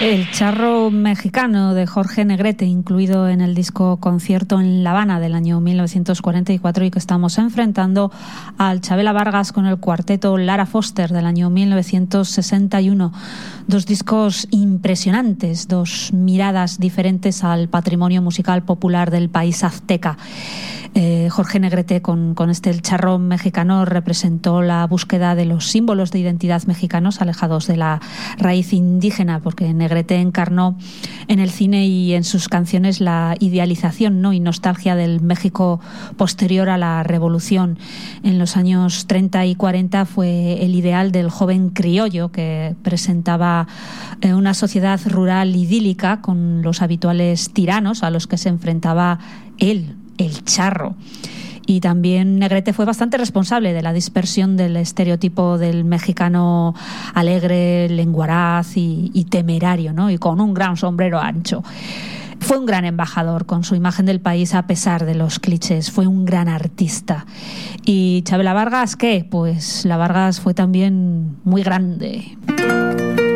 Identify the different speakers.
Speaker 1: El charro mexicano de Jorge Negrete, incluido en el disco Concierto en La Habana del año 1944, y que estamos enfrentando al Chavela Vargas con el cuarteto Lara Foster del año 1961. Dos discos impresionantes, dos miradas diferentes al patrimonio musical popular del país azteca. Jorge Negrete con este El charro mexicano representó la búsqueda de los símbolos de identidad mexicanos alejados de la raíz indígena, porque Negrete encarnó en el cine y en sus canciones la idealización, ¿no?, y nostalgia del México posterior a la Revolución. En los años 30 y 40 fue el ideal del joven criollo que presentaba una sociedad rural idílica con los habituales tiranos a los que se enfrentaba él, el charro. Y también Negrete fue bastante responsable de la dispersión del estereotipo del mexicano alegre, lenguaraz y temerario, ¿no?, y con un gran sombrero ancho. Fue un gran embajador con su imagen del país a pesar de los clichés. Fue un gran artista. ¿Y Chavela Vargas qué? Pues la Vargas fue también muy grande.